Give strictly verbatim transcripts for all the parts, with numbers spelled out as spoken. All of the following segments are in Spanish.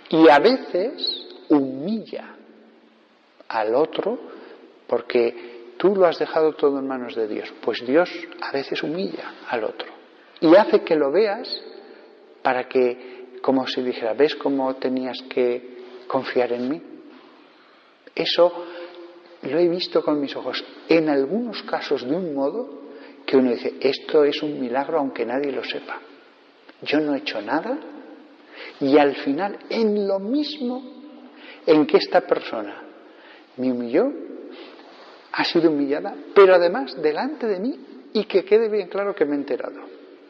Y a veces humilla al otro porque tú lo has dejado todo en manos de Dios. Pues Dios a veces humilla al otro y hace que lo veas para que, como si dijera, ¿ves cómo tenías que confiar en mí? Eso lo he visto con mis ojos, en algunos casos de un modo que uno dice, esto es un milagro aunque nadie lo sepa. Yo no he hecho nada y al final, en lo mismo en que esta persona me humilló, ha sido humillada, pero además delante de mí, y que quede bien claro que me he enterado.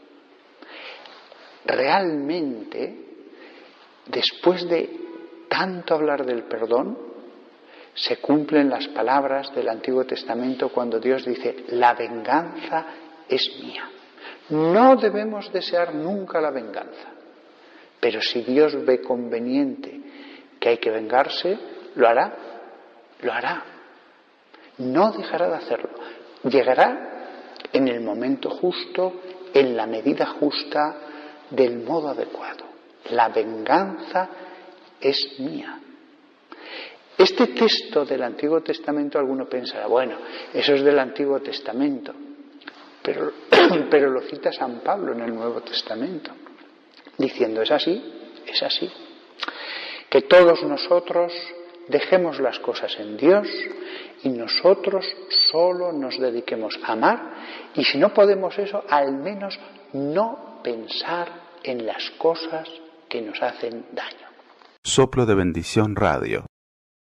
Realmente, después de tanto hablar del perdón, se cumplen las palabras del Antiguo Testamento cuando Dios dice, la venganza es mía. No debemos desear nunca la venganza, pero si Dios ve conveniente que hay que vengarse, lo hará, lo hará. No dejará de hacerlo. Llegará en el momento justo, en la medida justa, del modo adecuado. La venganza es mía. Este texto del Antiguo Testamento, alguno pensará, bueno, eso es del Antiguo Testamento, pero, pero lo cita San Pablo en el Nuevo Testamento, diciendo, es así, es así. Que todos nosotros dejemos las cosas en Dios y nosotros solo nos dediquemos a amar, y si no podemos eso, al menos no pensar en las cosas que nos hacen daño. Soplo de Bendición Radio.